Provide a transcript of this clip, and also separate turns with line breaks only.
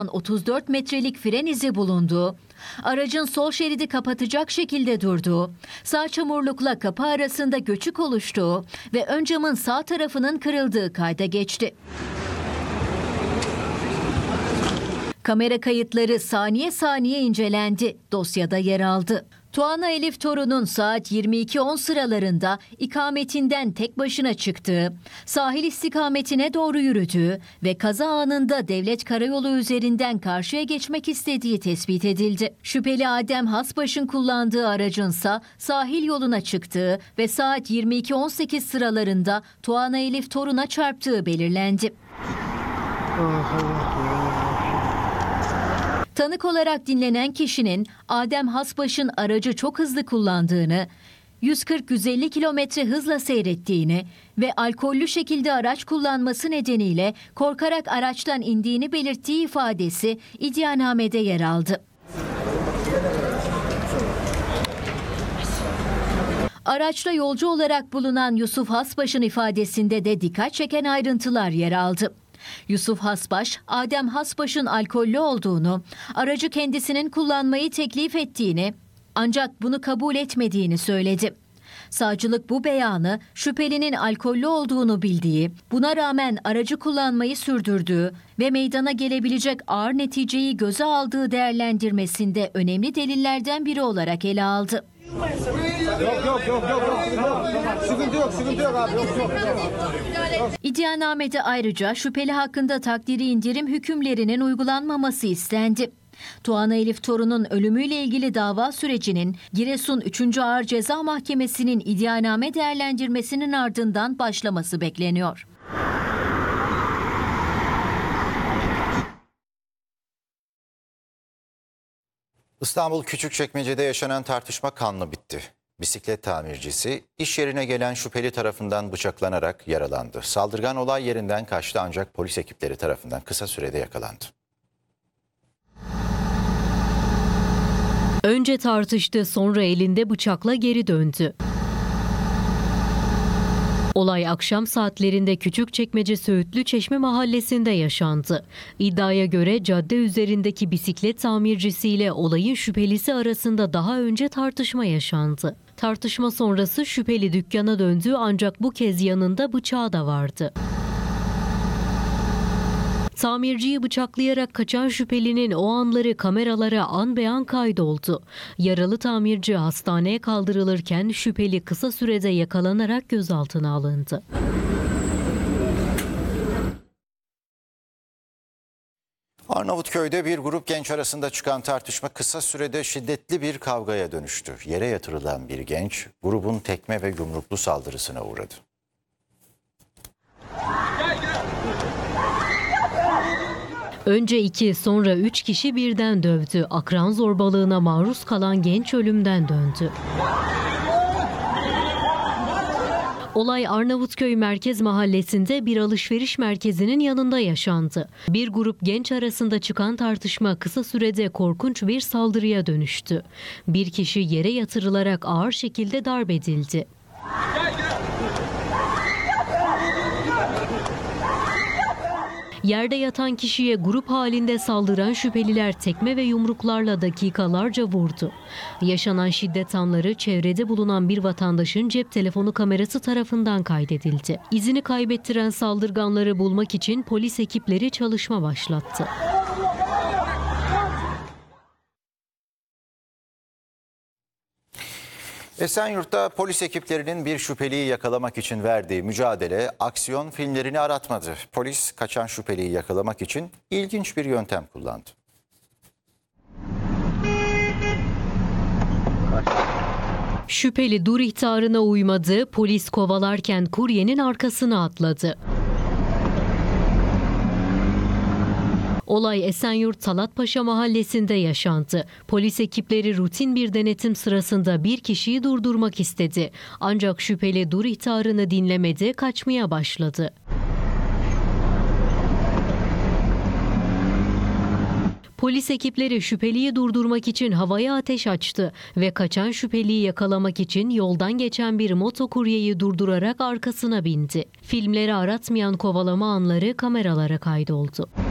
34 metrelik fren izi bulundu. Aracın sol şeridi kapatacak şekilde durduğu, sağ çamurlukla kapı arasında göçük oluştuğu ve ön camın sağ tarafının kırıldığı kayda geçti. Kamera kayıtları saniye saniye incelendi, dosyada yer aldı. Tuana Elif Torun'un saat 22:10 sıralarında ikametinden tek başına çıktığı, sahil istikametine doğru yürüdüğü ve kaza anında devlet karayolu üzerinden karşıya geçmek istediği tespit edildi. Şüpheli Adem Hasbaş'ın kullandığı aracınsa sahil yoluna çıktığı ve saat 22:18 sıralarında Tuana Elif Torun'a çarptığı belirlendi. Tanık olarak dinlenen kişinin Adem Hasbaş'ın aracı çok hızlı kullandığını, 140-150 kilometre hızla seyrettiğini ve alkollü şekilde araç kullanması nedeniyle korkarak araçtan indiğini belirttiği ifadesi iddianamede yer aldı. Araçta yolcu olarak bulunan Yusuf Hasbaş'ın ifadesinde de dikkat çeken ayrıntılar yer aldı. Yusuf Hasbaş, Adem Hasbaş'ın alkollü olduğunu, aracı kendisinin kullanmayı teklif ettiğini ancak bunu kabul etmediğini söyledi. Savcılık bu beyanı şüphelinin alkollü olduğunu bildiği, buna rağmen aracı kullanmayı sürdürdüğü ve meydana gelebilecek ağır neticeyi göze aldığı değerlendirmesinde önemli delillerden biri olarak ele aldı. Yok. Sıkıntı yok abi. Yok. İddianamede ayrıca şüpheli hakkında takdiri indirim hükümlerinin uygulanmaması istendi. Tuana Elif Torun'un ölümüyle ilgili dava sürecinin Giresun 3. Ağır Ceza Mahkemesi'nin iddianame değerlendirmesinin ardından başlaması bekleniyor.
İstanbul Küçükçekmece'de yaşanan tartışma kanlı bitti. Bisiklet tamircisi iş yerine gelen şüpheli tarafından bıçaklanarak yaralandı. Saldırgan olay yerinden kaçtı ancak polis ekipleri tarafından kısa sürede yakalandı.
Önce tartıştı, sonra elinde bıçakla geri döndü. Olay akşam saatlerinde Küçükçekmece Söğütlüçeşme mahallesinde yaşandı. İddiaya göre cadde üzerindeki bisiklet tamircisiyle olayın şüphelisi arasında daha önce tartışma yaşandı. Tartışma sonrası şüpheli dükkana döndü ancak bu kez yanında bıçağı da vardı. Tamirciyi bıçaklayarak kaçan şüphelinin o anları kameralara an be an kaydoldu. Yaralı tamirci hastaneye kaldırılırken şüpheli kısa sürede yakalanarak gözaltına alındı.
Arnavutköy'de bir grup genç arasında çıkan tartışma kısa sürede şiddetli bir kavgaya dönüştü. Yere yatırılan bir genç grubun tekme ve yumruklu saldırısına uğradı.
Önce 2, sonra 3 kişi birden dövdü. Akran zorbalığına maruz kalan genç ölümden döndü. Olay Arnavutköy Merkez Mahallesi'nde bir alışveriş merkezinin yanında yaşandı. Bir grup genç arasında çıkan tartışma kısa sürede korkunç bir saldırıya dönüştü. Bir kişi yere yatırılarak ağır şekilde darp edildi. Yerde yatan kişiye grup halinde saldıran şüpheliler tekme ve yumruklarla dakikalarca vurdu. Yaşanan şiddet anları çevrede bulunan bir vatandaşın cep telefonu kamerası tarafından kaydedildi. İzini kaybettiren saldırganları bulmak için polis ekipleri çalışma başlattı.
Esenyurt'ta polis ekiplerinin bir şüpheliyi yakalamak için verdiği mücadele aksiyon filmlerini aratmadı. Polis kaçan şüpheliyi yakalamak için ilginç bir yöntem kullandı.
Şüpheli dur ihtarına uymadı, polis kovalarken kuryenin arkasına atladı. Olay Esenyurt Talatpaşa mahallesinde yaşandı. Polis ekipleri rutin bir denetim sırasında bir kişiyi durdurmak istedi. Ancak şüpheli dur ihtarını dinlemedi, kaçmaya başladı. Polis ekipleri şüpheliyi durdurmak için havaya ateş açtı ve kaçan şüpheliyi yakalamak için yoldan geçen bir motokuryeyi durdurarak arkasına bindi. Filmleri aratmayan kovalama anları kameralara kaydoldu.